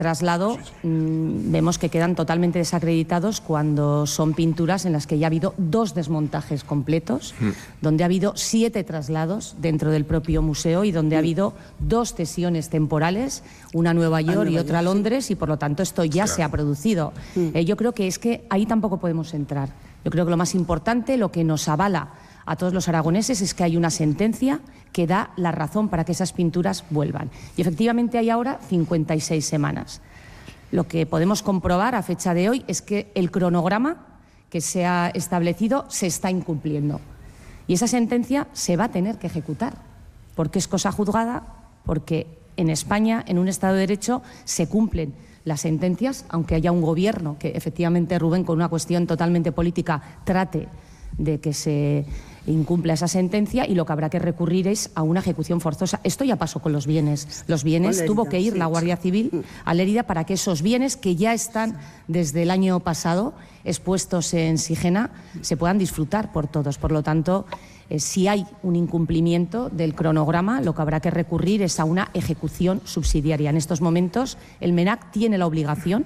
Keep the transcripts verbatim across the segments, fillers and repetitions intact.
traslado, mmm, vemos que quedan totalmente desacreditados cuando son pinturas en las que ya ha habido dos desmontajes completos, mm. donde ha habido siete traslados dentro del propio museo y donde mm. ha habido dos cesiones temporales, una a Nueva York a Nueva y otra York, a Londres, sí. y por lo tanto esto ya claro. se ha producido. Mm. Eh, yo creo que es que ahí tampoco podemos entrar. Yo creo que lo más importante, lo que nos avala a todos los aragoneses, es que hay una sentencia que da la razón para que esas pinturas vuelvan. Y efectivamente hay ahora cincuenta y seis semanas. Lo que podemos comprobar a fecha de hoy es que el cronograma que se ha establecido se está incumpliendo. Y esa sentencia se va a tener que ejecutar, porque es cosa juzgada, porque en España, en un Estado de Derecho, se cumplen las sentencias, aunque haya un gobierno que efectivamente, Rubén, con una cuestión totalmente política, trate de que se incumpla esa sentencia, y lo que habrá que recurrir es a una ejecución forzosa. Esto ya pasó con los bienes. Los bienes Lérida, tuvo que ir sí, la Guardia Civil a Lérida para que esos bienes que ya están desde el año pasado expuestos en Sigena se puedan disfrutar por todos. Por lo tanto, eh, si hay un incumplimiento del cronograma, lo que habrá que recurrir es a una ejecución subsidiaria. En estos momentos, el MENAC tiene la obligación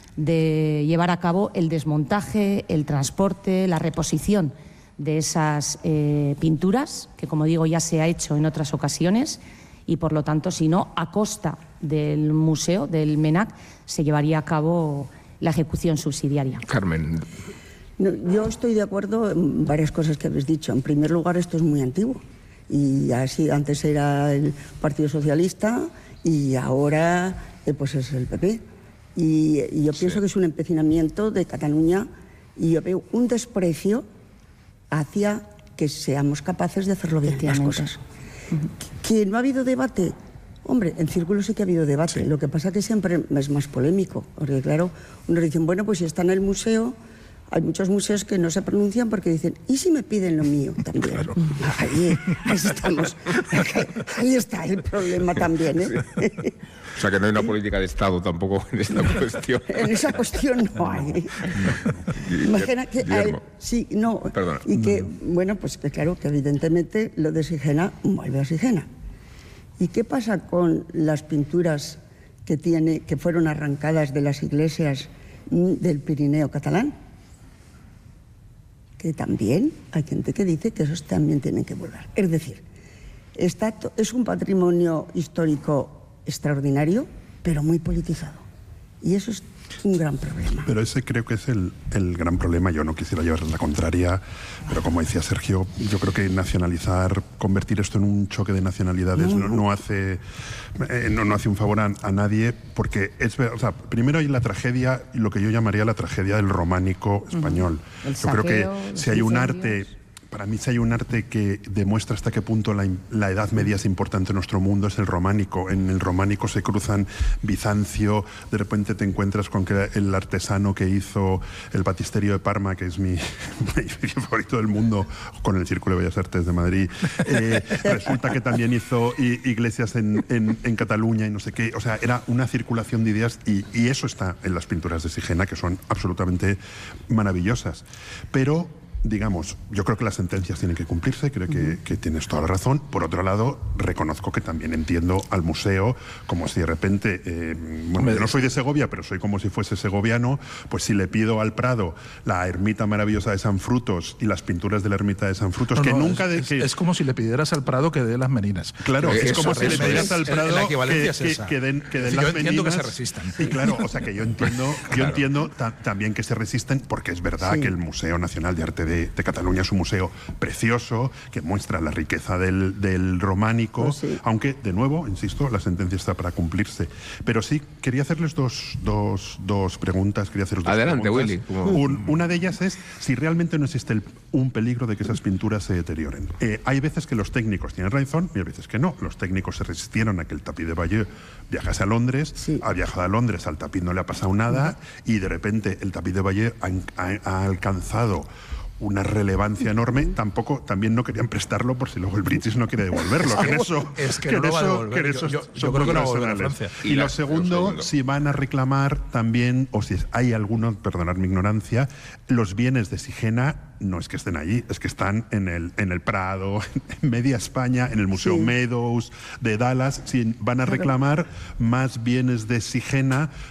de llevar a cabo el desmontaje, el transporte, la reposición de esas eh, pinturas, que como digo ya se ha hecho en otras ocasiones, y por lo tanto, si no, a costa del museo, del MENAC, se llevaría a cabo la ejecución subsidiaria. Carmen. No, yo estoy de acuerdo en varias cosas que habéis dicho. En primer lugar, esto es muy antiguo, y así antes era el Partido Socialista y ahora eh, pues es el P P. Y, y yo pienso sí. que es un empecinamiento de Cataluña, y yo veo un desprecio hacia que seamos capaces de hacerlo bien las cosas. Uh-huh. ¿Que no ha habido debate? Hombre, en círculos sí que ha habido debate. Sí. Lo que pasa es que siempre es más polémico. Porque claro, unos dicen, bueno, pues si está en el museo, hay muchos museos que no se pronuncian porque dicen, ¿y si me piden lo mío también? Claro. Ahí, ahí estamos. Ahí está el problema también, ¿eh? Sí. O sea, que no hay una política de Estado tampoco en esta cuestión. En esa cuestión no hay. Imagina que hay, sí, no. Perdona. Y que, bueno, pues que claro, que evidentemente lo de Sigena vuelve a Sigena. ¿Y qué pasa con las pinturas que, tiene, que fueron arrancadas de las iglesias del Pirineo catalán? Que también hay gente que dice que esos también tienen que volver. Es decir, está, es un patrimonio histórico extraordinario, pero muy politizado. Y eso es un gran problema. Pero ese creo que es el, el gran problema. Yo no quisiera llevar la contraria, pero como decía Sergio, yo creo que nacionalizar, convertir esto en un choque de nacionalidades no, no. no, no, hace, eh, no, no hace un favor a, a nadie, porque es, o sea, primero hay la tragedia, lo que yo llamaría la tragedia del románico español. Uh-huh. El yo saqueo, creo que si hay un arte... Para mí, si hay un arte que demuestra hasta qué punto la, la Edad Media es importante en nuestro mundo, es el románico. En el románico se cruzan Bizancio, de repente te encuentras con que el artesano que hizo el batisterio de Parma, que es mi, mi favorito del mundo, con el Círculo de Bellas Artes de Madrid, eh, resulta que también hizo iglesias en, en, en Cataluña y no sé qué. O sea, era una circulación de ideas, y, y eso está en las pinturas de Sigena, que son absolutamente maravillosas. Pero... digamos, yo creo que las sentencias tienen que cumplirse, creo que, que tienes toda la razón. Por otro lado, reconozco que también entiendo al museo como si de repente, eh, bueno, yo no soy de Segovia, pero soy como si fuese segoviano, pues si le pido al Prado la ermita maravillosa de San Frutos y las pinturas de la ermita de San Frutos, no, que no, nunca... Es, de, que... es como si le pidieras al Prado que dé las meninas. Claro, es, es como eso, si le pidieras es, al Prado la equivalencia que, es esa. que, que den, que den yo las entiendo meninas. Que se resistan. Y claro, o sea que yo entiendo, claro. yo entiendo ta también que se resisten, porque es verdad sí. que el Museo Nacional de Arte de, de Cataluña es un museo precioso, que muestra la riqueza del, del románico, pues sí. aunque, de nuevo, insisto, la sentencia está para cumplirse. Pero sí, quería hacerles dos, dos, dos preguntas. Quería haceros dos Adelante, preguntas. Willy. Un, una de ellas es si realmente no existe el, un peligro de que esas pinturas se deterioren. Eh, hay veces que los técnicos tienen razón y hay veces que no. Los técnicos se resistieron a que el tapiz de Bayeux viajase a Londres, sí. ha viajado a Londres, al tapiz no le ha pasado nada, uh-huh. y de repente el tapiz de Bayeux ha, ha, ha alcanzado una relevancia enorme. Tampoco, también no querían prestarlo por si luego el British no quiere devolverlo. Que en eso, es que, que no en lo va a eso, devolver. Que en eso yo, yo, yo creo que no va a volver a Francia. Y, y lo segundo, segundo, si van a reclamar también, o si hay alguno, perdonad mi ignorancia, los bienes de Sigena no es que estén allí, es que están en el, en el Prado, en Media España, en el Museo sí. Meadows de Dallas. Si van a reclamar más bienes de Sigena